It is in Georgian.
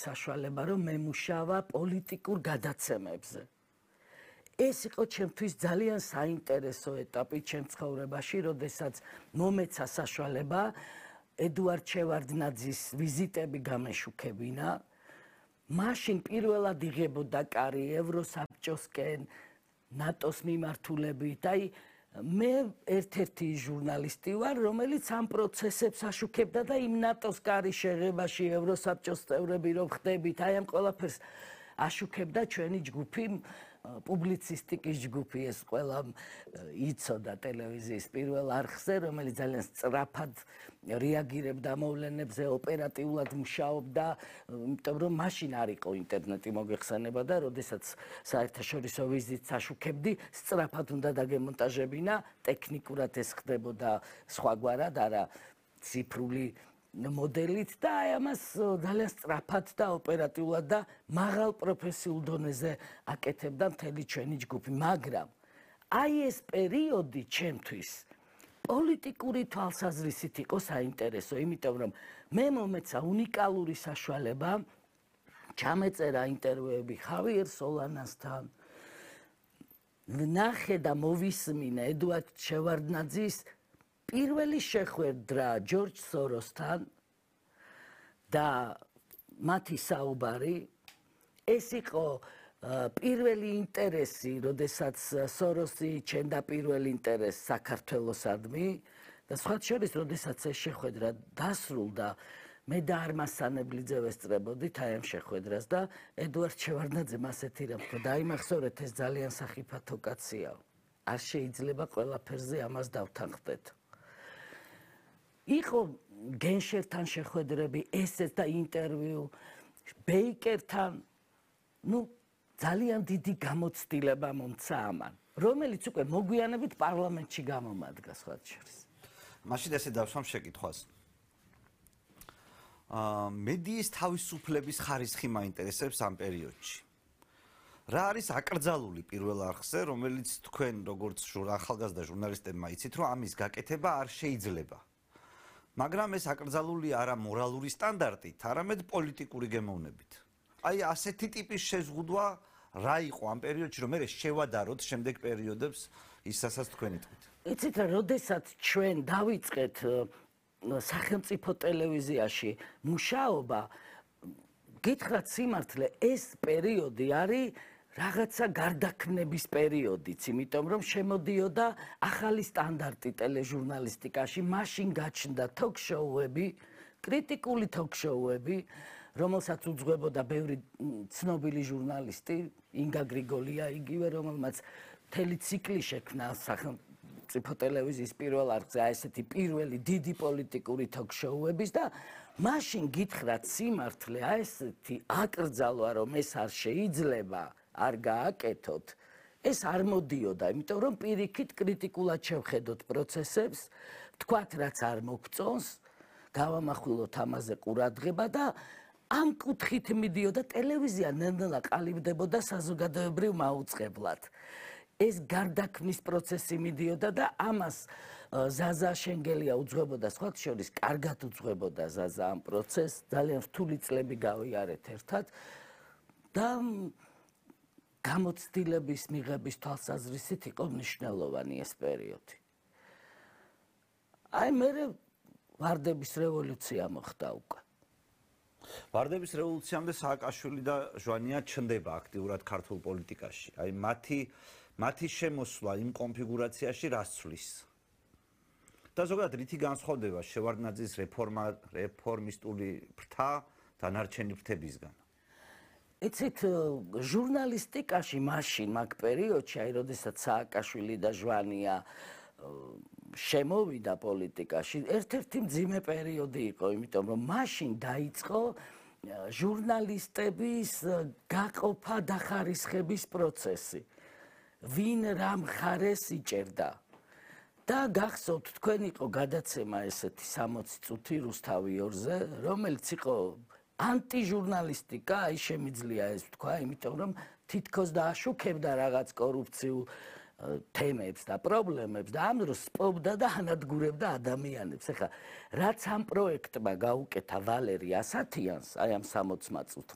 საშუალება, რომ მე მუშავა პოლიტიკურ გადაცემებზე. ეს იყო ჩემთვის ძალიან საინტერესო ეტაპი ჩემ ცხოვრებაში, როდესაც მომეცა საშუალება ედუარდ შევარდნაძის ვიზიტები გამეშუქებინა. მაშინ პირველად იღებოდა კარი ევროსაბჭოსკენ, ნატოს მიმართულებით. აი, მე ერთ-ერთი ჟურნალისტი ვარ, რომელიც ამ პროცესებს აშუქებდა და იმ ნატოს კარის შეღებაში ევროსაბჭოს წევრები რომ ხდებით, აი ამ ყველაფერს აშუქებდა ჩვენი ჯგუფი, პუბლიცისტიკის ჯგუფი, ეს ყველა იცოდა ტელევიზიის პირველ არხზე, რომელიც ძალიან სწრაფად რეაგირებდა მოვლენებზე, ოპერატიულად მუშაობდა, იმიტომ რომ მაშინ არ იყო ინტერნეტი მოგეხსენება და როდესაც საერთაშორისო ვიზიტს აშუქებდი, სწრაფად უნდა დაგემონტაჟებინა, ტექნიკურად ეს ხდებოდა სხვაგვარად, არა ციფრული მოდელით და აი ამას ძალიან სწრაფად და ოპერატიულად და მაღალ პროფესიულ დონეზე აკეთებდა მთელი ჩვენი ჯგუფი, მაგრამ აი ეს პერიოდი ჩემთვის პოლიტიკური თვალსაზრისით იყო საინტერესო, იმიტომ რომ მე მომეცა უნიკალური საშუალება ჩამეწერა ინტერვიუები ხავიერ სოლანასთან, ნახე და მოვისმინე ედუარდ შევარდნაძის პირველი შეხვედრა ჯორჯ სოროსთან და მათი საუბარი, ეს იყო პირველი ინტერესი, როდესაც სოროსი ჩენდა პირველ ინტერესს საქართველოსადმი და სხვათა შორის, როდესაც ეს შეხვედრა დასრულდა, მე და არმასანებლიძე ვესწრებოდით აი ამ შეხვედრას და ედუარდ შევარდნაძემ ასეთი რამ თქვა, დაიმახსოვრეთ, ეს ძალიან სახიფათო კაცია. არ შეიძლება ყველაფერზე ამას დავთანხმდეთ. იყო გენშერთან შეხვედრები, ესეც და ინტერვიუ, ბეიკერთან, ძალიან დიდი გამოცდილება მომცა ამან, რომელიც უკვე მოგვიანებით პარლამენტში გამომადგა სხვათა შორის. მაშინ ესე დავსვამ შეკითხვას. მედიის თავისუფლების ხარისხი მაინტერესებს ამ პერიოდში. რა არის აკრძალული პირველ არხზე, რომელიც თქვენ როგორც ახალგაზრდა ჟურნალისტებმა იცით, რომ ამის გაკეთება არ შეიძლება. მაგრამ ეს აკრძალული არა მორალური სტანდარტით, არამედ პოლიტიკური გემოვნებით. აი ასეთი ტიპის შეზღუდვა რა იყო ამ პერიოდში, რომ მე შევადაროთ შემდეგ პერიოდებს ის რასაც თქვენ იტყვით. იცით რა, როდესაც ჩვენ დავიწყეთ სახელმწიფო ტელევიზიაში მუშაობა, გითხრათ სიმართლე, ეს პერიოდი არის რაღაცა გარდაქმნების პერიოდიც, იმიტომ რომ შემოდიოდა ახალი სტანდარტი ტელეჟურნალისტიკაში, მაშინ გაჩნდა თოქ-შოუები, კრიტიკული თოქ-შოუები, რომელსაც უძღვებოდა ბევრი ცნობილი ჟურნალისტი, ინგა გრიგოლია იგივე, რომელმაც მთელი ციკლი შექმნა სახელმწიფო ტელევიზიის პირველ არხზე, ესეთი პირველი დიდი პოლიტიკური თოქ-შოუების და მაშინ გითხრათ სიმართლე, ესეთი აკრძალვა, რომ ეს არ შეიძლება არ გააკეთოთ, ეს არ მოდიოდა, იმიტომ რომ პირიქით კრიტიკულად შევხედოთ პროცესებს, თქვათ რაც არ მოგწონს, გავამახვილოთ ამაზე ყურადღება და ამ კუთხით მიდიოდა ტელევიზია ნელ-ნელა ყალიბდებოდა საზოგადოებრივ მაუწყებლად. ეს გარდაქმნის პროცესი მიდიოდა და ამას ზაზა შენგელია უძღვებოდა, სხვათა შორის კარგად უძღვებოდა ზაზა ამ პროცესს, ძალიან რთული წლები გავიარეთ ერთად და გამოცდილების მიღების თვალსაზრისით იყო მნიშვნელოვანი ეს პერიოდი. აი მე ვარდების რევოლუცია მოხდა უკვე. ვარდების რევოლუციამდე სააკაშვილი და ჟვანია ჩნდება აქტიურად ქართულ პოლიტიკაში. აი მათი შემოსვლა იმ კონფიგურაციაში რას ცვლის? და ზოგადად რითი განსხვავდება შევარდნაძის რეფორმისტული ფრთა დანარჩენი ფრთებისგან? იცით, ჟურნალისტიკაში მაშინ მაგ პერიოდში, აი როდესაც სააკაშვილი და ჟვანია შემოვიდა პოლიტიკაში, ერთ-ერთი მძიმე პერიოდი იყო, იმიტომ რომ მაშინ დაიწყო ჟურნალისტების გაყოფა და ხარისხების პროცესი. ვინ რა მხარეს იჭერდა. და გახსოვთ, თქვენ იყო გადაცემა ესეთი 60 წუთი რუსთავი 2-ზე, რომელიც იყო ანტიჟურნალისტიკა, აი შემიძლია ეს ვთქვა, იმიტომ რომ თითქოს დააშუქებდა რაღაც კორუფციულ თემებს და პრობლემებს და ამ დროს სპობდა და ანადგურებდა ადამიანებს. ეხლა რაც ამ პროექტმა გაუკეთა ვალერი ასათიანს, აი ამ 60 წუთს